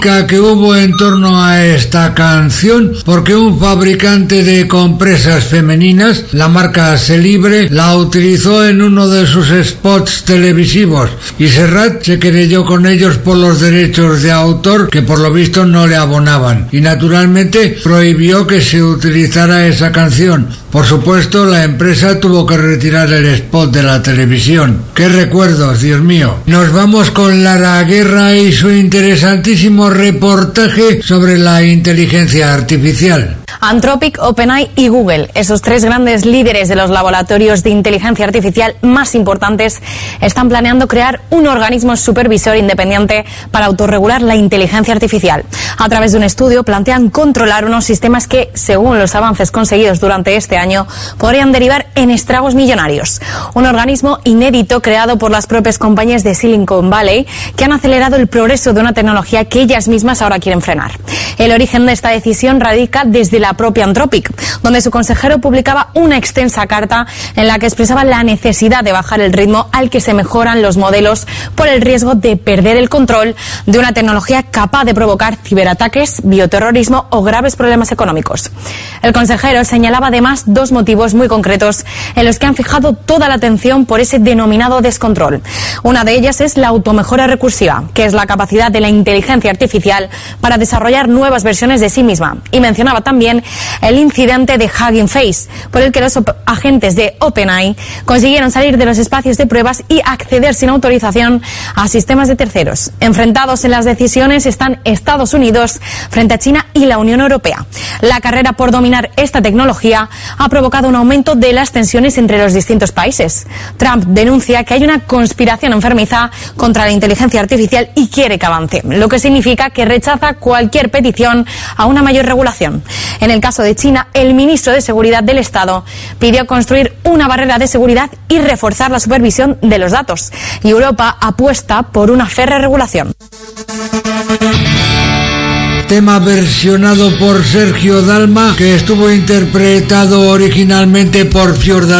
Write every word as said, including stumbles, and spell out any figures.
que hubo en torno a esta canción, porque un fabricante de compresas femeninas, la marca Celibre, la utilizó en uno de sus spots televisivos y Serrat se querelló con ellos por los derechos de autor que por lo visto no le abonaban y naturalmente prohibió que se utilizara esa canción. Por supuesto, la empresa tuvo que retirar el spot de la televisión. ¡Qué recuerdos, Dios mío! Nos vamos con Lara Guerra y su interesantísimo reportaje sobre la inteligencia artificial. Anthropic, OpenAI y Google, esos tres grandes líderes de los laboratorios de inteligencia artificial más importantes, están planeando crear un organismo supervisor independiente para autorregular la inteligencia artificial. A través de un estudio plantean controlar unos sistemas que, según los avances conseguidos durante este año, podrían derivar en estragos millonarios. Un organismo inédito creado por las propias compañías de Silicon Valley que han acelerado el progreso de una tecnología que ellas mismas ahora quieren frenar. El origen de esta decisión radica desde la propia Anthropic, donde su consejero publicaba una extensa carta en la que expresaba la necesidad de bajar el ritmo al que se mejoran los modelos por el riesgo de perder el control de una tecnología capaz de provocar ciberataques, bioterrorismo o graves problemas económicos. El consejero señalaba además dos motivos muy concretos en los que han fijado toda la atención por ese denominado descontrol. Una de ellas es la automejora recursiva, que es la capacidad de la inteligencia artificial para desarrollar nuevas versiones de sí misma. Y mencionaba también el incidente de Hugging Face, por el que los agentes de OpenAI consiguieron salir de los espacios de pruebas y acceder sin autorización a sistemas de terceros. Enfrentados en las decisiones están Estados Unidos frente a China y la Unión Europea. La carrera por dominar esta tecnología ha provocado un aumento de las tensiones entre los distintos países. Trump denuncia que hay una conspiración enfermiza contra la inteligencia artificial y quiere que avance, lo que significa que rechaza cualquier petición a una mayor regulación. En el caso de China, el ministro de Seguridad del Estado pidió construir una barrera de seguridad y reforzar la supervisión de los datos. Y Europa apuesta por una férrea regulación. Tema versionado por Sergio Dalma, que estuvo interpretado originalmente por Fiordalisa.